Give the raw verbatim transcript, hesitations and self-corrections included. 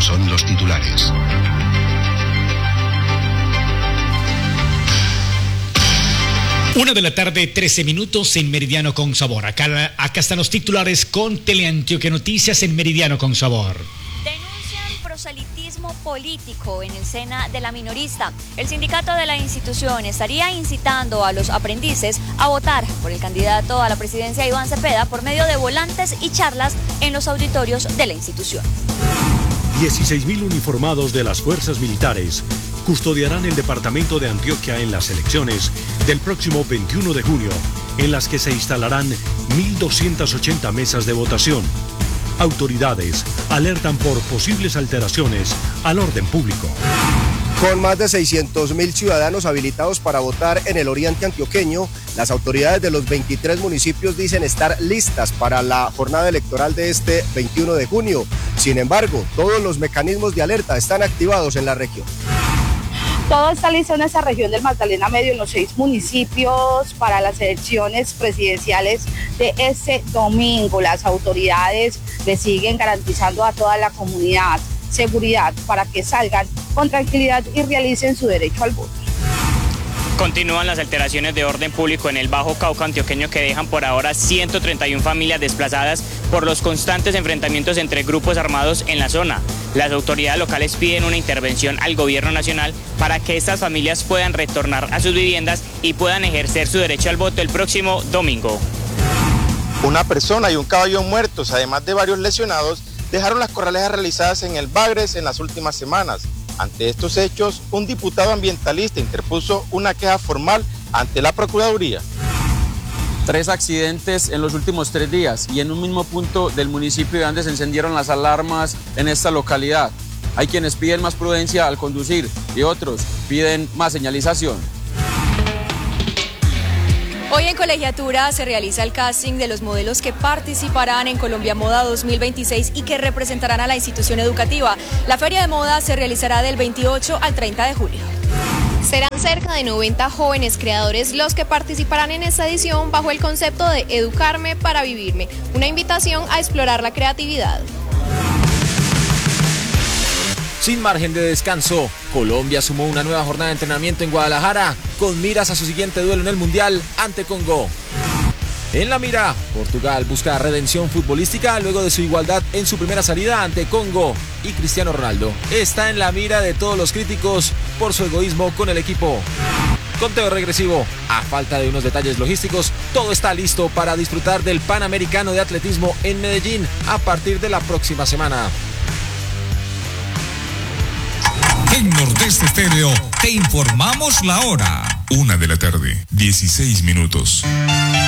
Estos son los titulares. Una de la tarde, trece minutos en Meridiano con Sabor. Acá, acá están los titulares con Teleantioquia Noticias en Meridiano con Sabor. Denuncian proselitismo político en el SENA de la minorista. El sindicato de la institución estaría incitando a los aprendices a votar por el candidato a la presidencia Iván Cepeda por medio de volantes y charlas en los auditorios de la institución. dieciséis mil uniformados de las fuerzas militares custodiarán el departamento de Antioquia en las elecciones del próximo veintiuno de junio, en las que se instalarán mil doscientas ochenta mesas de votación. Autoridades alertan por posibles alteraciones al orden público. Con más de seiscientos mil ciudadanos habilitados para votar en el oriente antioqueño, las autoridades de los veintitrés municipios dicen estar listas para la jornada electoral de este veintiuno de junio. Sin embargo, todos los mecanismos de alerta están activados en la región. Todo está listo en esa región del Magdalena Medio, en los seis municipios, para las elecciones presidenciales de este domingo. Las autoridades le siguen garantizando a toda la comunidad seguridad para que salgan con tranquilidad y realicen su derecho al voto. Continúan las alteraciones de orden público en el Bajo Cauca antioqueño que dejan por ahora ciento treinta y una familias desplazadas por los constantes enfrentamientos entre grupos armados en la zona. Las autoridades locales piden una intervención al gobierno nacional para que estas familias puedan retornar a sus viviendas y puedan ejercer su derecho al voto el próximo domingo. Una persona y un caballo muertos, además de varios lesionados, dejaron las corralejas realizadas en el Bagres en las últimas semanas. Ante estos hechos, un diputado ambientalista interpuso una queja formal ante la Procuraduría. Tres accidentes en los últimos tres días y en un mismo punto del municipio donde se encendieron las alarmas en esta localidad. Hay quienes piden más prudencia al conducir y otros piden más señalización. Hoy en Colegiatura se realiza el casting de los modelos que participarán en Colombia Moda dos mil veintiséis y que representarán a la institución educativa. La feria de moda se realizará del veintiocho al treinta de julio. Serán cerca de noventa jóvenes creadores los que participarán en esta edición bajo el concepto de Educarme para Vivirme, una invitación a explorar la creatividad. Sin margen de descanso, Colombia sumó una nueva jornada de entrenamiento en Guadalajara con miras a su siguiente duelo en el Mundial ante Congo. En la mira, Portugal busca redención futbolística luego de su igualdad en su primera salida ante Congo y Cristiano Ronaldo está en la mira de todos los críticos por su egoísmo con el equipo. Conteo regresivo, a falta de unos detalles logísticos, todo está listo para disfrutar del Panamericano de Atletismo en Medellín a partir de la próxima semana. En Nordeste Estéreo te informamos la hora. Una de la tarde, dieciséis minutos.